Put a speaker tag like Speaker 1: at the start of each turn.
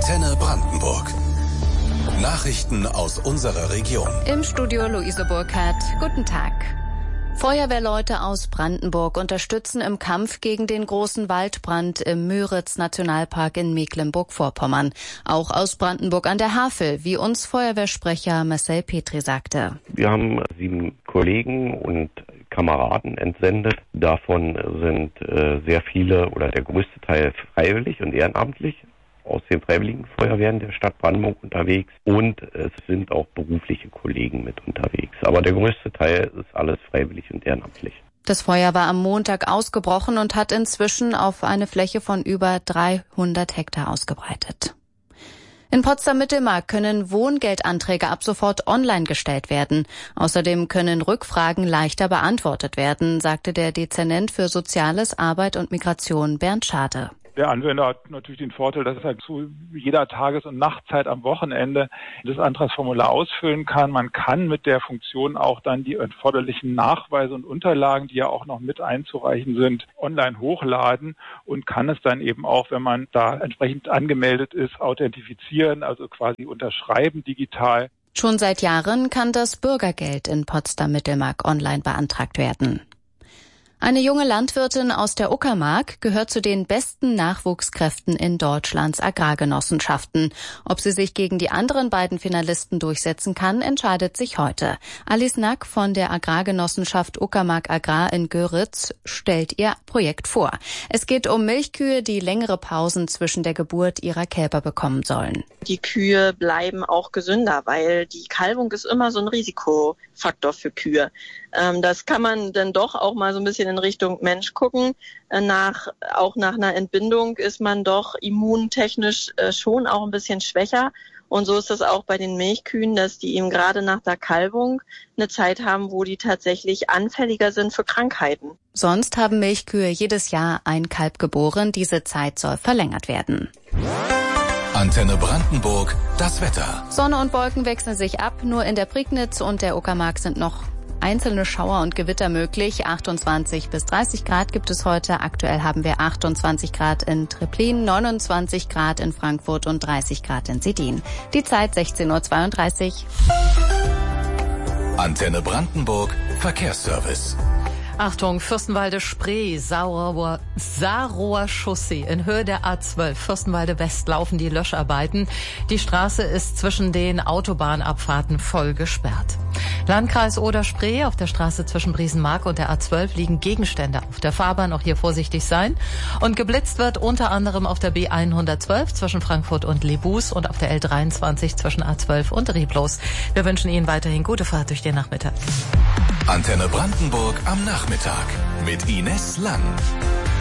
Speaker 1: Antenne Brandenburg. Nachrichten aus unserer Region.
Speaker 2: Im Studio Luise Burkhardt. Guten Tag. Feuerwehrleute aus Brandenburg unterstützen im Kampf gegen den großen Waldbrand im Müritz-Nationalpark in Mecklenburg-Vorpommern. Auch aus Brandenburg an der Havel, wie uns Feuerwehrsprecher Marcel Petri sagte.
Speaker 3: Wir haben 7 Kollegen und Kameraden entsendet. Davon sind sehr viele oder der größte Teil freiwillig und ehrenamtlich aus den Freiwilligen Feuerwehren der Stadt Brandenburg unterwegs, und es sind auch berufliche Kollegen mit unterwegs. Aber der größte Teil ist alles freiwillig und ehrenamtlich.
Speaker 2: Das Feuer war am Montag ausgebrochen und hat inzwischen auf eine Fläche von über 300 Hektar ausgebreitet. In Potsdam-Mittelmark können Wohngeldanträge ab sofort online gestellt werden. Außerdem können Rückfragen leichter beantwortet werden, sagte der Dezernent für Soziales, Arbeit und Migration Bernd Schade.
Speaker 4: Der Anwender hat natürlich den Vorteil, dass er zu jeder Tages- und Nachtzeit am Wochenende das Antragsformular ausfüllen kann. Man kann mit der Funktion auch dann die erforderlichen Nachweise und Unterlagen, die ja auch noch mit einzureichen sind, online hochladen und kann es dann eben auch, wenn man da entsprechend angemeldet ist, authentifizieren, also quasi unterschreiben digital.
Speaker 2: Schon seit Jahren kann das Bürgergeld in Potsdam-Mittelmark online beantragt werden. Eine junge Landwirtin aus der Uckermark gehört zu den besten Nachwuchskräften in Deutschlands Agrargenossenschaften. Ob sie sich gegen die anderen beiden Finalisten durchsetzen kann, entscheidet sich heute. Alice Nack von der Agrargenossenschaft Uckermark Agrar in Göritz stellt ihr Projekt vor. Es geht um Milchkühe, die längere Pausen zwischen der Geburt ihrer Kälber bekommen sollen.
Speaker 5: Die Kühe bleiben auch gesünder, weil die Kalbung ist immer so ein Risikofaktor für Kühe. Das kann man dann doch auch mal so ein bisschen in Richtung Mensch gucken. Auch nach einer Entbindung ist man doch immuntechnisch schon auch ein bisschen schwächer. Und so ist es auch bei den Milchkühen, dass die eben gerade nach der Kalbung eine Zeit haben, wo die tatsächlich anfälliger sind für Krankheiten.
Speaker 2: Sonst haben Milchkühe jedes Jahr ein Kalb geboren. Diese Zeit soll verlängert werden.
Speaker 1: Antenne Brandenburg, das Wetter.
Speaker 2: Sonne und Wolken wechseln sich ab. Nur in der Prignitz und der Uckermark sind noch einzelne Schauer und Gewitter möglich. 28 bis 30 Grad gibt es heute. Aktuell haben wir 28 Grad in Treplin, 29 Grad in Frankfurt und 30 Grad in Sedin. Die Zeit 16:32 Uhr.
Speaker 1: Antenne Brandenburg, Verkehrsservice.
Speaker 6: Achtung, Fürstenwalde-Spree, Sarower Chaussee in Höhe der A12. Fürstenwalde West laufen die Löscharbeiten. Die Straße ist zwischen den Autobahnabfahrten voll gesperrt. Landkreis Oder-Spree, auf der Straße zwischen Briesenmark und der A12 liegen Gegenstände auf der Fahrbahn. Auch hier vorsichtig sein. Und geblitzt wird unter anderem auf der B112 zwischen Frankfurt und Lebus und auf der L23 zwischen A12 und Reblos. Wir wünschen Ihnen weiterhin gute Fahrt durch den Nachmittag.
Speaker 1: Antenne Brandenburg am Nachmittag mit Ines Lang.